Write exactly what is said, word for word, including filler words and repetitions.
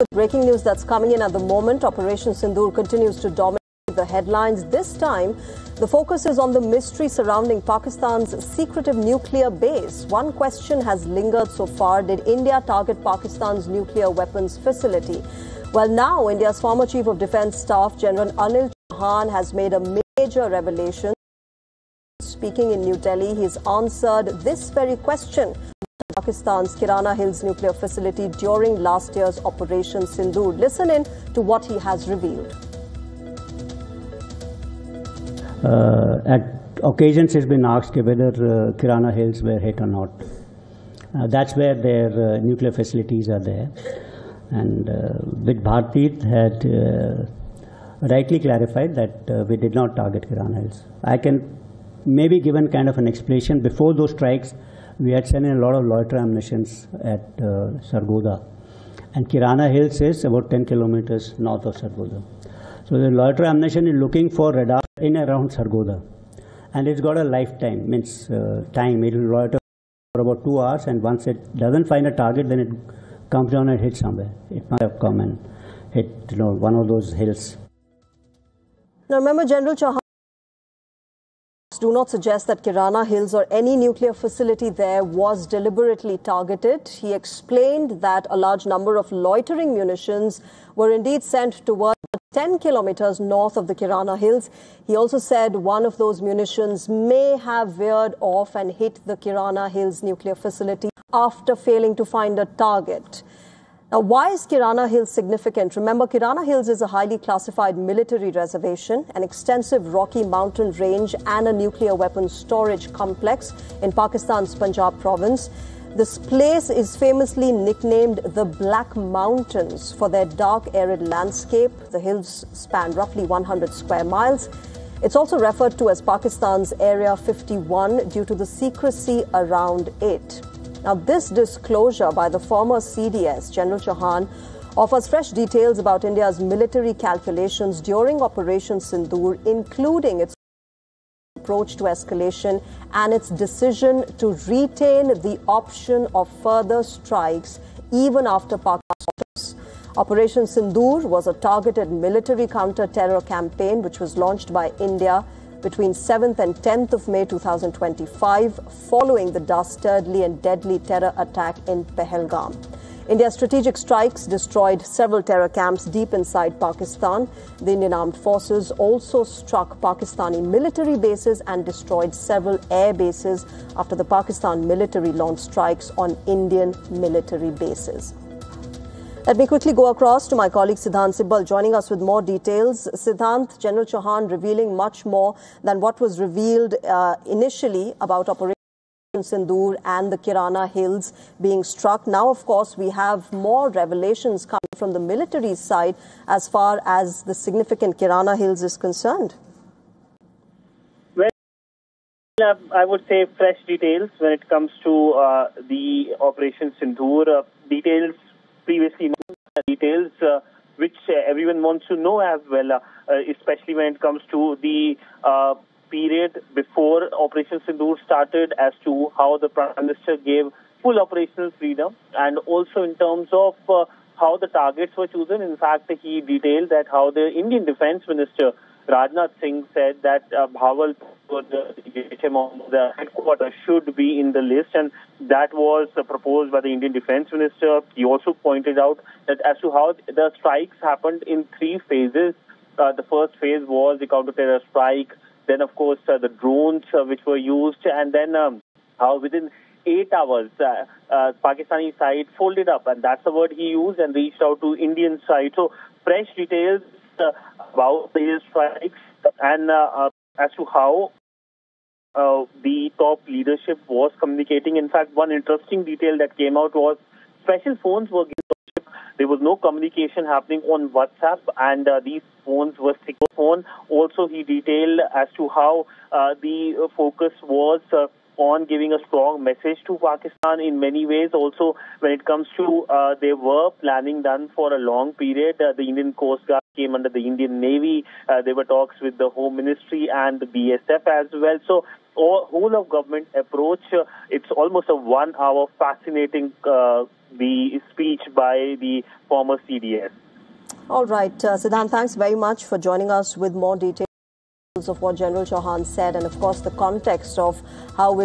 Breaking news that's coming in at the moment. Operation Sindoor continues to dominate the headlines. This time, the focus is on the mystery surrounding Pakistan's secretive nuclear base. One question has lingered so far. Did India target Pakistan's nuclear weapons facility? Well, now India's former Chief of Defence Staff, General Anil Chauhan, has made a major revelation. Speaking in New Delhi, he's answered this very question. Pakistan's Kirana Hills nuclear facility during last year's Operation Sindoor. Listen in to what he has revealed. Uh, at occasions it's been asked whether uh, Kirana Hills were hit or not. Uh, that's where their uh, nuclear facilities are there. And uh, with Bharti had uh, rightly clarified that uh, we did not target Kirana Hills. I can maybe given kind of an explanation. Before those strikes, we had sent in a lot of loiter ammunitions at uh, Sargodha. And Kirana Hills is about ten kilometers north of Sargodha. So the loiter ammunition is looking for radar in around Sargodha. And it's got a lifetime, means uh, time. It will loiter for about two hours, and once it doesn't find a target, then it comes down and hits somewhere. It might have come and hit, you know, one of those hills. Now remember, General Chauhan do not suggest that Kirana Hills or any nuclear facility there was deliberately targeted. He explained that a large number of loitering munitions were indeed sent towards ten kilometers north of the Kirana Hills. He also said one of those munitions may have veered off and hit the Kirana Hills nuclear facility after failing to find a target. Now, why is Kirana Hills significant? Remember, Kirana Hills is a highly classified military reservation, an extensive rocky mountain range and a nuclear weapons storage complex in Pakistan's Punjab province. This place is famously nicknamed the Black Mountains for their dark, arid landscape. The hills span roughly one hundred square miles. It's also referred to as Pakistan's Area fifty-one due to the secrecy around it. Now, this disclosure by the former C D S, General Chauhan, offers fresh details about India's military calculations during Operation Sindoor, including its approach to escalation and its decision to retain the option of further strikes even after Pakistan's. Operation Sindoor was a targeted military counter-terror campaign which was launched by India between seventh and tenth of May two thousand twenty-five, following the dastardly and deadly terror attack in Pahalgam. India's strategic strikes destroyed several terror camps deep inside Pakistan. The Indian Armed Forces also struck Pakistani military bases and destroyed several air bases after the Pakistan military launched strikes on Indian military bases. Let me quickly go across to my colleague Siddhant Sibal, joining us with more details. Siddhant, General Chauhan revealing much more than what was revealed uh, initially about Operation Sindoor and the Kirana Hills being struck. Now, of course, we have more revelations coming from the military side as far as the significant Kirana Hills is concerned. Well, uh, I would say fresh details when it comes to uh, the Operation Sindoor. Uh, details previously known, details uh, which uh, everyone wants to know as well, uh, uh, especially when it comes to the uh, period before Operation Sindoor started, as to how the Prime Minister gave full operational freedom, and also in terms of uh, how the targets were chosen. In fact, he detailed that how the Indian Defence Minister Rajnath Singh said that uh, Bhawal, the, the headquarters, should be in the list, and that was uh, proposed by the Indian Defence Minister. He also pointed out that as to how the strikes happened in three phases. Uh, the first phase was the counter-terror strike, then of course uh, the drones uh, which were used, and then um, how within eight hours uh, uh, Pakistani side folded up, and that's the word he used, and reached out to Indian side. So fresh details uh, about the strikes and uh, uh, as to how uh, the top leadership was communicating. In fact, one interesting detail that came out was special phones were given. There was no communication happening on WhatsApp, and uh, these phones were secure phone. Also, he detailed as to how uh, the uh, focus was uh, on giving a strong message to Pakistan in many ways. Also, when it comes to, uh, there were planning done for a long period. Uh, the Indian Coast Guard came under the Indian Navy. Uh, there were talks with the Home Ministry and the B S F as well. So, all, whole of government approach, uh, it's almost a one-hour fascinating uh, the speech by the former C D S. All right, uh, Siddhant, thanks very much for joining us with more details of what General Chauhan said and, of course, the context of how we